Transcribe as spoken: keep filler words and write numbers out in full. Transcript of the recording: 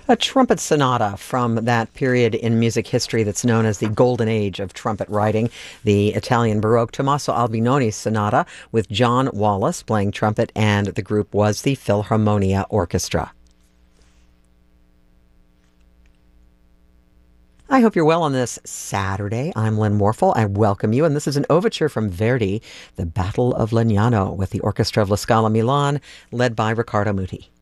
A trumpet sonata from that period in music history that's known as the golden age of trumpet writing, the Italian Baroque Tommaso Albinoni Sonata with John Wallace playing trumpet, and the group was the Philharmonia Orchestra. I hope you're well on this Saturday. I'm Lynn Morphle. I welcome you, and this is an overture from Verdi, The Battle of Legnano, with the Orchestra of La Scala Milan, led by Riccardo Muti.